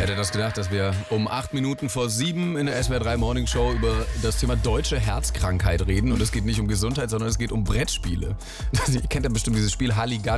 hätte das gedacht, dass wir um 8 Minuten vor 7 in der SWR 3 Morning Show über das Thema deutsche Herzkrankheit reden. Und es geht nicht um Gesundheit, sondern es geht um Brettspiele. Ihr kennt ja bestimmt dieses Spiel Halligalli.